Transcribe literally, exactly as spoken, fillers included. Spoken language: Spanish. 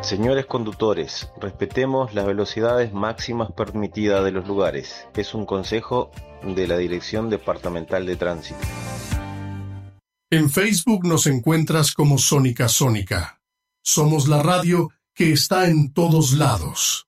Señores conductores, respetemos las velocidades máximas permitidas de los lugares. Es un consejo de la Dirección Departamental de Tránsito. En Facebook nos encuentras como Sónica Sónica. Somos la radio que está en todos lados.